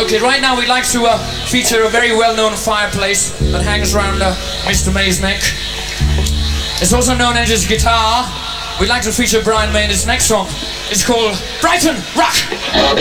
Okay, right now we'd like to feature a very well-known fireplace that hangs around Mr. May's neck. It's also known as his guitar. We'd like to feature Brian May in his next song. It's called Brighton Rock.